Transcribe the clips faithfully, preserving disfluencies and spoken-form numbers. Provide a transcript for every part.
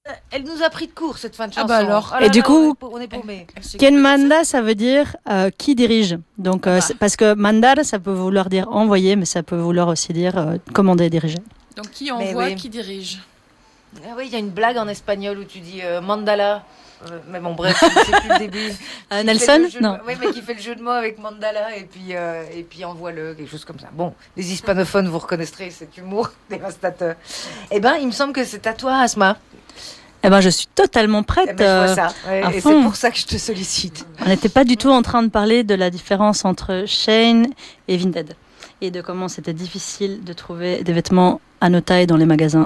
Elle nous a pris de court cette fin de chanson. Ah bah alors. Oh là Et du là, coup, on est paumés. Quien manda, ça veut dire euh, qui dirige. Donc, euh, Ah. c'est- parce que mandar, ça peut vouloir dire envoyer, mais ça peut vouloir aussi dire euh, commander, diriger. Donc qui Mais envoie, oui. qui dirige. Ah oui, il y a une blague en espagnol où tu dis euh, mandala. Euh, mais bon, bref, c'est plus le début. Euh, Qui fait Nelson le jeu de Non. mots- Oui, mais qui fait le jeu de mots avec mandala et puis, euh, et puis envoie-le, quelque chose comme ça. Bon, les hispanophones, vous reconnaîtrez cet humour dévastateur. Eh ben, il me semble que c'est à toi, Asma. Eh ben, je suis totalement Eh prête. ben, je vois euh, ça. Ouais, à et c'est fond. pour ça que je te sollicite. On n'était pas du tout en train de parler de la différence entre Shein et Vinted et de comment c'était difficile de trouver des vêtements à nos tailles dans les magasins.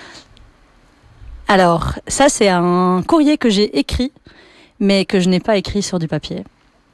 Alors, ça, c'est un courrier que j'ai écrit, mais que je n'ai pas écrit sur du papier.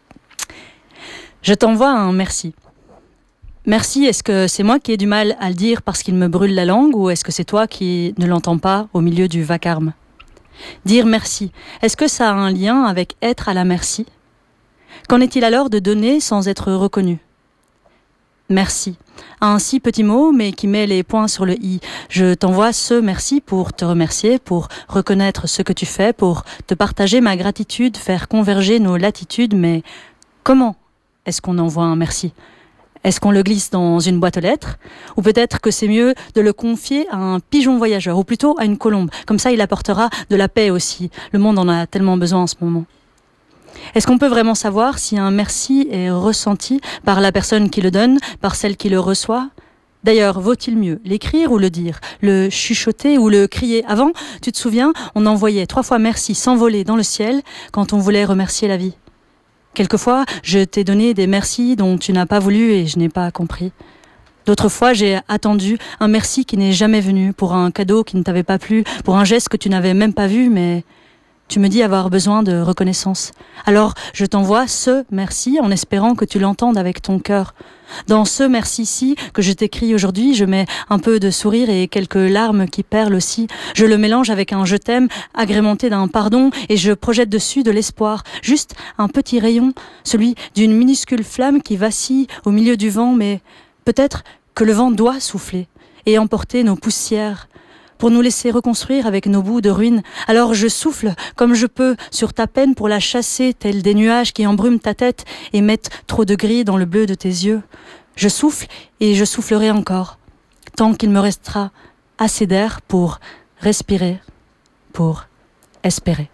Je t'envoie un merci. Merci, est-ce que c'est moi qui ai du mal à le dire parce qu'il me brûle la langue ou est-ce que c'est toi qui ne l'entends pas au milieu du vacarme ? Dire merci, est-ce que ça a un lien avec être à la merci ? Qu'en est-il alors de donner sans être reconnu ? Merci. Un si petit mot, mais qui met les points sur le i. Je t'envoie ce merci pour te remercier, pour reconnaître ce que tu fais, pour te partager ma gratitude, faire converger nos latitudes, mais comment est-ce qu'on envoie un merci ? Est-ce qu'on le glisse dans une boîte aux lettres ? Ou peut-être que c'est mieux de le confier à un pigeon voyageur, ou plutôt à une colombe. Comme ça, il apportera de la paix aussi. Le monde en a tellement besoin en ce moment. Est-ce qu'on peut vraiment savoir si un merci est ressenti par la personne qui le donne, par celle qui le reçoit ? D'ailleurs, vaut-il mieux l'écrire ou le dire, le chuchoter ou le crier ? Avant, tu te souviens, on envoyait trois fois merci s'envoler dans le ciel quand on voulait remercier la vie. Quelquefois, je t'ai donné des merci dont tu n'as pas voulu et je n'ai pas compris. D'autres fois, j'ai attendu un merci qui n'est jamais venu, pour un cadeau qui ne t'avait pas plu, pour un geste que tu n'avais même pas vu, mais tu me dis avoir besoin de reconnaissance. Alors, je t'envoie ce merci en espérant que tu l'entendes avec ton cœur. Dans ce merci-ci que je t'écris aujourd'hui, je mets un peu de sourire et quelques larmes qui perlent aussi. Je le mélange avec un je t'aime agrémenté d'un pardon et je projette dessus de l'espoir. Juste un petit rayon, celui d'une minuscule flamme qui vacille au milieu du vent, mais peut-être que le vent doit souffler et emporter nos poussières pour nous laisser reconstruire avec nos bouts de ruines. Alors je souffle comme je peux sur ta peine pour la chasser, tels des nuages qui embrument ta tête et mettent trop de gris dans le bleu de tes yeux. Je souffle et je soufflerai encore, tant qu'il me restera assez d'air pour respirer, pour espérer.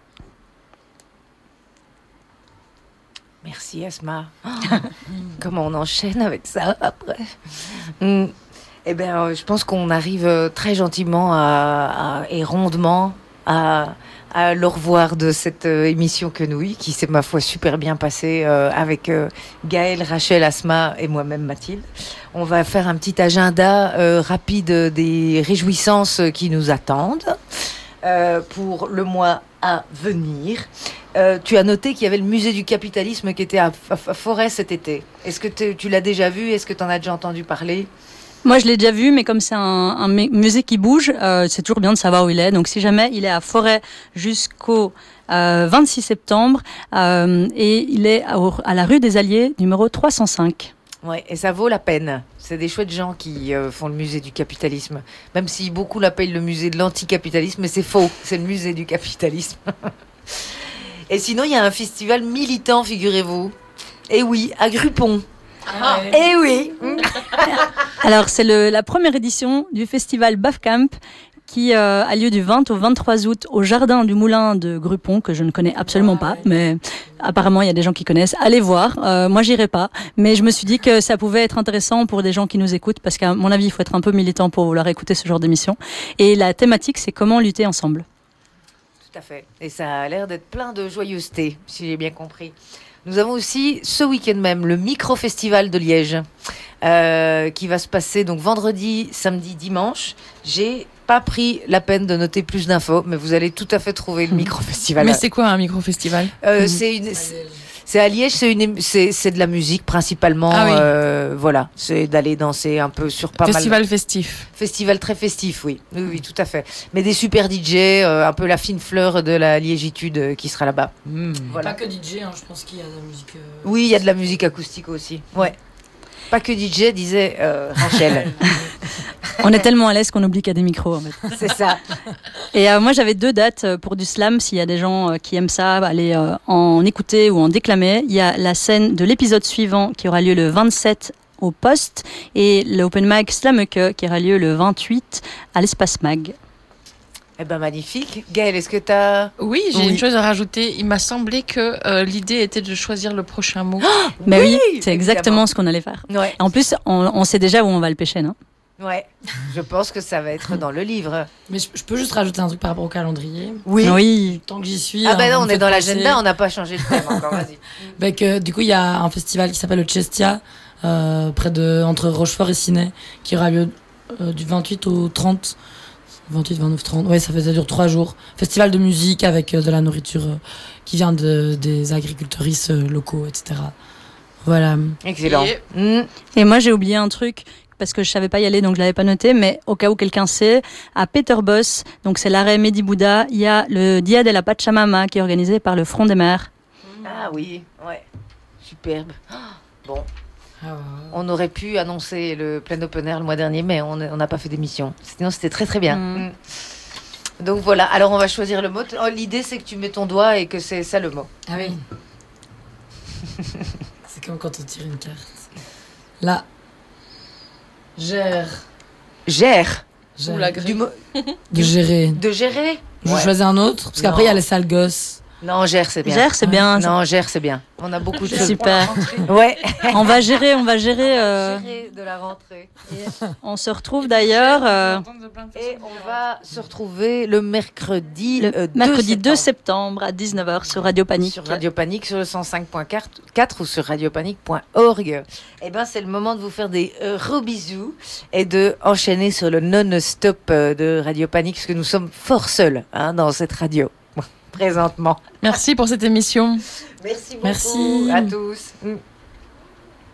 Merci, Asma. Oh, comment on enchaîne avec ça après ? Mm. Eh bien, euh, je pense qu'on arrive euh, très gentiment à, à- et rondement à, à le revoir de cette euh, émission Quenouille, qui s'est, ma foi, super bien passée euh, avec euh, Gaëlle, Rachel, Asma et moi-même, Mathilde. On va faire un petit agenda euh, rapide des réjouissances qui nous attendent euh, pour le mois à venir. Euh, tu as noté qu'il y avait le musée du capitalisme qui était à, à- à Forêt cet été. Est-ce que t'es- tu l'as déjà vu ? Est-ce que tu en as déjà entendu parler ? Moi, je l'ai déjà vu, mais comme c'est un, un mu- musée qui bouge, euh, c'est toujours bien de savoir où il est. Donc, si jamais, il est à Forêt jusqu'au euh, vingt-six septembre euh, et il est à, à la rue des Alliés, numéro trois cent cinq. Ouais, et ça vaut la peine. C'est des chouettes gens qui euh, font le musée du capitalisme. Même si beaucoup l'appellent le musée de l'anticapitalisme, mais c'est faux. C'est le musée du capitalisme. Et sinon, il y a un festival militant, figurez-vous. Et oui, à Grupont. Ah, Et oui. Alors, c'est le, la première édition du festival Bafcamp qui euh, a lieu du vingt au vingt-trois août au Jardin du Moulin de Grupont, que je ne connais absolument pas, mais apparemment, il y a des gens qui connaissent. Allez voir. Euh, moi, j'irai pas. Mais je me suis dit que ça pouvait être intéressant pour des gens qui nous écoutent, parce qu'à mon avis, il faut être un peu militant pour vouloir écouter ce genre d'émission. Et la thématique, c'est comment lutter ensemble. Tout à fait. Et ça a l'air d'être plein de joyeuseté, si j'ai bien compris. Nous avons aussi ce week-end même le micro-festival de Liège euh, qui va se passer donc vendredi, samedi, dimanche. J'ai pas pris la peine de noter plus d'infos, mais vous allez tout à fait trouver le micro-festival. Mais c'est quoi un micro-festival ? Euh, c'est une, c'est, c'est à Liège, c'est, une, c'est, c'est de la musique principalement. Ah oui. euh, voilà, c'est d'aller danser un peu sur pas Festival mal. festif. Festival très festif, oui. Oui, oui, tout à fait. Mais des super D J, euh, un peu la fine fleur de la liégitude euh, qui sera là-bas. Mmh. Voilà. Pas que D J, hein, je pense qu'il y a de la musique. euh, Oui, il y a de la musique acoustique aussi. Ouais. Pas que D J, disait euh, Rachel. On est tellement à l'aise qu'on oublie qu'il y a des micros, en fait. C'est ça. Et euh, moi, j'avais deux dates euh, pour du slam. S'il y a des gens euh, qui aiment ça, aller euh, en écouter ou en déclamer. Il y a la scène de l'épisode suivant qui aura lieu le vingt-sept au Poste et l'Open Mag Slameke qui aura lieu le vingt-huit à l'Espace Mag. Eh ben magnifique. Gaëlle, est-ce que tu as... Oui, j'ai Oui. une chose à rajouter. Il m'a semblé que euh, l'idée était de choisir le prochain mot. Mais oui, Oui, c'est exactement ce qu'on allait faire. Ouais, En plus, on, on sait déjà où on va le pêcher, non? ouais. Je pense que ça va être dans le livre. Mais je, je peux juste rajouter un truc par rapport au calendrier. Oui. Oui. Tant que j'y suis. Ah ben hein, non, vous on me est faites dans penser- l'agenda, on n'a pas changé de thème encore, vas-y. Ben que, du coup, il y a un festival qui s'appelle le Chestia, euh, près de, entre Rochefort et Ciney, qui aura lieu euh, du vingt-huit au trente. vingt-huit, vingt-neuf, trente. Ouais, ça fait, ça dure trois jours. Festival de musique avec euh, de la nourriture euh, qui vient de, des agriculteuristes euh, locaux, et cetera. Voilà. Excellent. Et- Mm. Et moi, j'ai oublié un truc parce que je savais pas y aller, donc je l'avais pas noté. Mais au cas où quelqu'un sait, à Peterbos, donc c'est l'arrêt Mehdi Bouddha, il y a le Dia de la Pachamama qui est organisé par le Front des Mers. Ah oui, ouais. Superbe. Ah, Bon, Ah, ouais, ouais. on aurait pu annoncer le plein open air le mois dernier, mais on on n'a pas fait d'émission. Sinon, c'était très très bien. Mm. Mm. Donc voilà, alors on va choisir le mot. Oh, l'idée, c'est que tu mets ton doigt et que c'est ça le mot. Ah oui. C'est comme quand on tire une carte. Là. Gère. Gère. Gère. Ou la Du grille. mot- De gérer. de gérer. Je Ouais. choisis un autre, parce Non. qu'après il y a les sales gosses. Non, gère, c'est bien. Gère, c'est bien. Non, gère, c'est bien. On a beaucoup de C'est choses. super. Ouais. On va gérer, on va gérer. euh, Gérer de la rentrée. on se retrouve d'ailleurs euh, Et on va se retrouver le mercredi, le euh, mercredi deux septembre. septembre à dix-neuf heures sur Radio Panique. Sur Radio Panique, sur le cent cinq point quatre ou sur radiopanique point org. Eh ben, c'est le moment de vous faire des euh, gros bisous et de enchaîner sur le non-stop euh, de Radio Panique, parce que nous sommes fort seuls hein, dans cette radio, présentement. Merci pour cette émission. Merci beaucoup Merci. à tous. Mm.